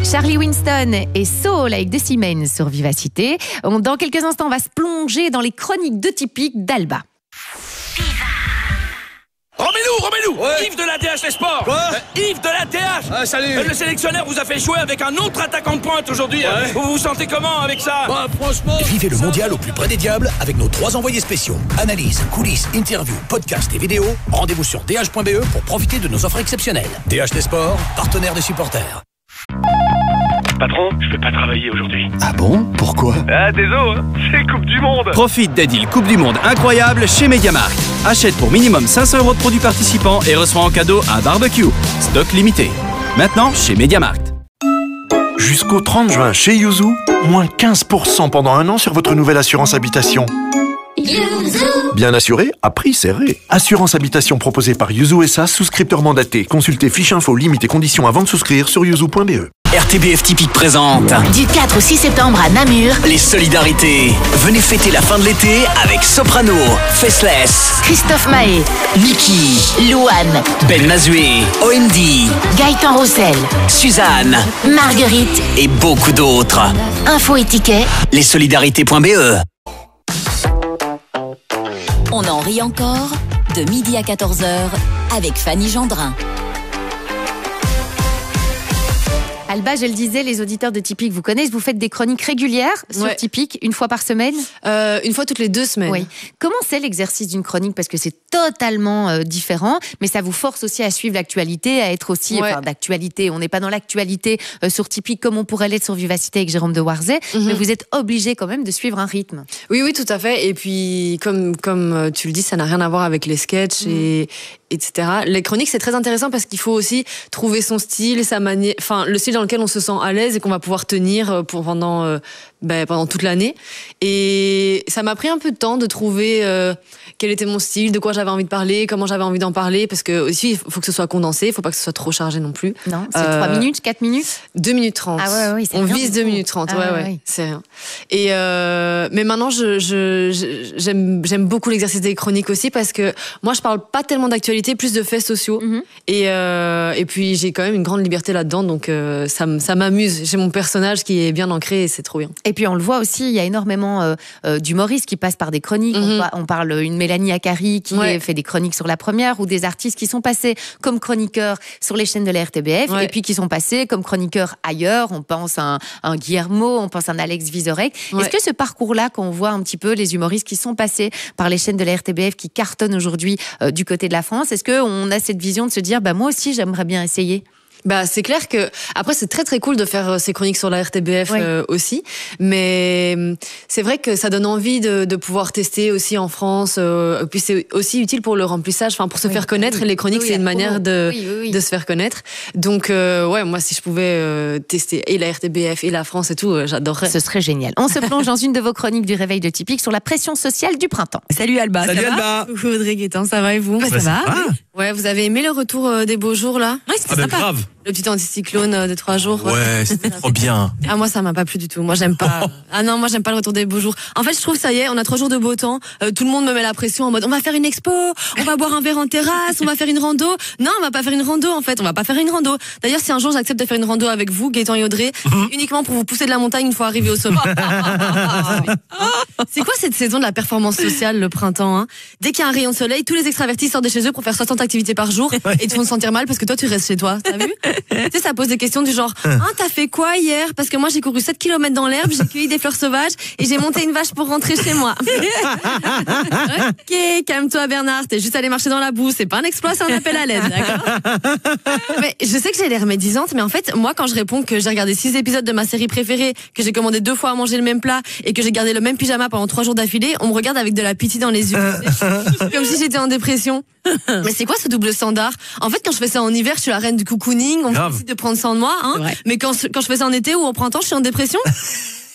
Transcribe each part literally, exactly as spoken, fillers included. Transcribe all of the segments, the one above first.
Charlie Winston et Soul avec The Seamen sur Vivacité. Dans quelques instants, on va se plonger dans les chroniques de Typique d'Alba. Remets-nous, remets-nous ouais. Yves de l'A T H Les Sports. Quoi euh, Yves de l'A T H. Ah, salut. euh, Le sélectionneur vous a fait jouer avec un autre attaquant de pointe aujourd'hui. Ouais. euh, Vous vous sentez comment avec ça? Bah, franchement... Vivez le mondial au plus près des diables avec nos trois envoyés spéciaux. Analyse, coulisses, interviews, podcasts et vidéos. Rendez-vous sur d h point b e pour profiter de nos offres exceptionnelles. D H Les Sports, partenaire des supporters. Patron, je vais pas travailler aujourd'hui. Ah bon? Pourquoi? Ah, désolé, hein, c'est Coupe du Monde. Profite des deals Coupe du Monde incroyables chez MediaMarkt. Achète pour minimum cinq cents euros de produits participants et reçois en cadeau un barbecue. Stock limité. Maintenant chez MediaMarkt. Jusqu'au trente juin chez Yuzu, moins quinze pour cent pendant un an sur votre nouvelle assurance habitation. Bien assuré, à prix serré. Assurance habitation proposée par Yuzu S A, souscripteur mandaté. Consultez fiche info, limite et conditions avant de souscrire sur yuzu point b e. R T B F Typique présente du quatre au six septembre à Namur les solidarités. Venez fêter la fin de l'été avec Soprano, Faceless, Christophe Mahé, Niki, Louane, Ben Mazué, O M D, Gaëtan Roussel, Suzanne, Marguerite et beaucoup d'autres. Info et tickets lessolidarités point b e. On en rit encore de midi à quatorze heures avec Fanny Gendrin. Alba, je le disais, les auditeurs de Typique vous connaissent. Vous faites des chroniques régulières sur ouais. Typique, une fois par semaine euh, Une fois toutes les deux semaines. Oui. Comment c'est l'exercice d'une chronique? Parce que c'est totalement euh, différent, mais ça vous force aussi à suivre l'actualité, à être aussi... Ouais. Enfin, d'actualité, on n'est pas dans l'actualité euh, sur Typique comme on pourrait l'être sur Vivacité avec Jérôme de Warzay, mm-hmm. mais vous êtes obligé quand même de suivre un rythme. Oui, oui, tout à fait. Et puis, comme, comme tu le dis, ça n'a rien à voir avec les sketchs mm. et... etc. Les chroniques, c'est très intéressant parce qu'il faut aussi trouver son style, sa manière, enfin le style dans lequel on se sent à l'aise et qu'on va pouvoir tenir pour pendant euh, ben, pendant toute l'année. Et ça m'a pris un peu de temps de trouver euh, quel était mon style, de quoi j'avais envie de parler, comment j'avais envie d'en parler, parce que aussi il faut que ce soit condensé, il faut pas que ce soit trop chargé non plus. Non, c'est euh, trois minutes, quatre minutes, deux minutes trente. Ah ouais, ouais, c'est on rien vise deux minutes trente. Ah ouais, ouais, ouais, ouais. c'est rien. Et euh, mais maintenant, je, je, je j'aime j'aime beaucoup l'exercice des chroniques aussi parce que moi, je parle pas tellement d'actualité, plus de faits sociaux. Mm-hmm. Et, euh, et puis j'ai quand même une grande liberté là-dedans, donc euh, ça, ça m'amuse. J'ai mon personnage qui est bien ancré et c'est trop bien. Et puis on le voit aussi, il y a énormément euh, euh, d'humoristes qui passent par des chroniques. Mm-hmm. on, on parle une Mélanie Akari qui ouais. fait des chroniques sur La Première, ou des artistes qui sont passés comme chroniqueurs sur les chaînes de la R T B F ouais. et puis qui sont passés comme chroniqueurs ailleurs. On pense à un, un Guillermo, on pense à un Alex Vizorek. Ouais. Est-ce que ce parcours-là qu'on voit un petit peu, les humoristes qui sont passés par les chaînes de la R T B F qui cartonnent aujourd'hui euh, du côté de la France, est-ce qu'on a cette vision de se dire bah moi aussi j'aimerais bien essayer? Bah c'est clair que après c'est très très cool de faire ces chroniques sur la R T B F ouais. euh, aussi, mais c'est vrai que ça donne envie de, de pouvoir tester aussi en France. Euh, puis c'est aussi utile pour le remplissage, enfin pour se oui. faire connaître. Oui. Les chroniques oui, c'est une manière de oui, oui, oui. de se faire connaître. Donc euh, ouais, moi si je pouvais euh, tester et la R T B F et la France et tout, euh, j'adorerais. Ce serait génial. On se plonge dans une de vos chroniques du réveil de Typique sur la pression sociale du printemps. Salut Alba. Salut ça Alba. Va Coucou Audrey Guétan, ça va et vous? Bah, ça, ça va. va Ouais, vous avez aimé le retour euh, des beaux jours là? Oui, c'était ah ben sympa. Grave. Le petit anticyclone euh, de trois jours. Ouais, ouais c'était trop bien. Ah moi ça m'a pas plu du tout. Moi j'aime pas. Ah non, moi j'aime pas le retour des beaux jours. En fait, je trouve ça y est, on a trois jours de beau temps. Euh, tout le monde me met la pression en mode on va faire une expo, on va boire un verre en terrasse, on va faire une rando. Non, on va pas faire une rando en fait. On va pas faire une rando. D'ailleurs, si un jour j'accepte de faire une rando avec vous, Gaëtan et Audrey, mm-hmm. uniquement pour vous pousser de la montagne une fois arrivé au sommet. C'est quoi cette saison de la performance sociale, le printemps hein? Dès qu'il y a un rayon de soleil, tous les extravertis sortent de chez eux pour faire soixante activités par jour et te font se sentir mal parce que toi tu restes chez toi. T'as vu? Tu sais, ça pose des questions du genre ah, t'as fait quoi hier? Parce que moi j'ai couru sept kilomètres dans l'herbe, j'ai cueilli des fleurs sauvages et j'ai monté une vache pour rentrer chez moi. Ok, calme-toi Bernard, t'es juste allé marcher dans la boue, c'est pas un exploit, c'est un appel à l'aide, d'accord? Mais je sais que j'ai l'air médisante, mais en fait moi quand je réponds que j'ai regardé six épisodes de ma série préférée, que j'ai commandé deux fois à manger le même plat et que j'ai gardé le même pyjama pendant trois jours d'affilée, on me regarde avec de la pitié dans les yeux, comme si j'étais en dépression. Mais c'est quoi ce double standard? En fait, quand je fais ça en hiver, je suis la reine du cocooning, on me décide de prendre soin de moi, hein. Mais quand, quand je fais ça en été ou en printemps, je suis en dépression.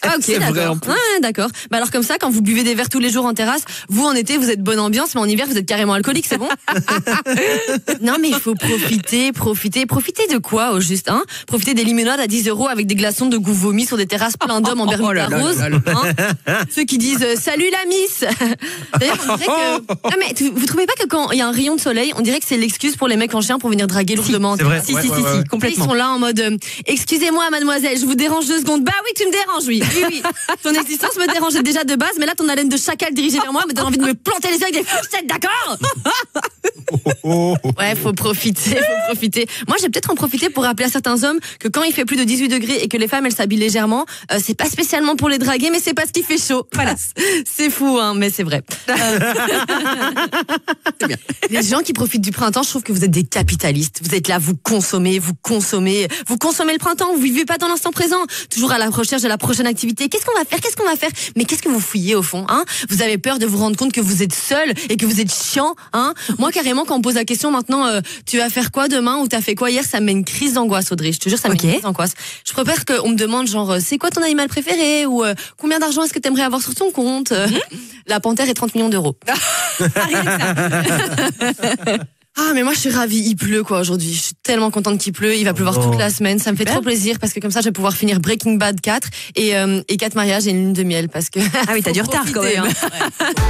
Ah, ok, C'est vrai, d'accord. en plus. Ouais, d'accord. Bah alors comme ça, quand vous buvez des verres tous les jours en terrasse, vous en été, vous êtes bonne ambiance, mais en hiver, vous êtes carrément alcoolique, c'est bon? Non, mais il faut profiter, profiter. Profiter de quoi, au juste, hein? Profiter des limonades à dix euros avec des glaçons de goût vomi sur des terrasses plein d'hommes en Bermuda rose. Hein, ceux qui disent euh, salut la miss. D'ailleurs, on dirait que. Ah, mais tu- vous trouvez pas que quand il y a un rayon de soleil, on dirait que c'est l'excuse pour les mecs en chien pour venir draguer lourdement? c'est vrai. Si, Ouais, si, ouais, si, ouais, si, ouais. complètement. Ils sont là en mode euh, excusez-moi, mademoiselle, je vous dérange deux secondes. Bah oui, tu me déranges, oui. Oui, oui. Ton existence me dérangeait déjà de base, mais là, ton haleine de chacal dirigée vers moi me donne envie de me planter les yeux avec des fourchettes, d'accord? Ouais, faut profiter, faut profiter. Moi, j'ai peut-être en profiter pour rappeler à certains hommes que quand il fait plus de dix-huit degrés et que les femmes, elles s'habillent légèrement, euh, c'est pas spécialement pour les draguer, mais c'est parce qu'il fait chaud. Voilà. C'est fou, hein, mais c'est vrai. Euh... c'est bien. Les gens qui profitent du printemps, je trouve que vous êtes des capitalistes. Vous êtes là, vous consommez, vous consommez, vous consommez le printemps, vous vivez pas dans l'instant présent. Toujours à la recherche de la prochaine activité. Qu'est-ce qu'on va faire? Qu'est-ce qu'on va faire? Mais qu'est-ce que vous fouillez au fond, hein? Vous avez peur de vous rendre compte que vous êtes seul et que vous êtes chiant, hein? Moi, carrément, quand on me pose la question maintenant, euh, tu vas faire quoi demain ou t'as fait quoi hier, ça me met une crise d'angoisse, Audrey. Je te jure, ça me Ok. met une crise d'angoisse. Je préfère qu'on me demande genre, euh, c'est quoi ton animal préféré ou euh, combien d'argent est-ce que t'aimerais avoir sur ton compte? Euh, La panthère est trente millions d'euros. Ah, rien que ça. Ah, mais moi, je suis ravie. Il pleut, quoi, aujourd'hui. Je suis tellement contente qu'il pleut. Il va pleuvoir Oh. toute la semaine. Ça me fait trop plaisir parce que comme ça, je vais pouvoir finir Breaking Bad quatre et, euh, et quatre mariages et une lune de miel parce que. Ah oui, t'as du faut retard, quand profiter, même. hein. Ouais.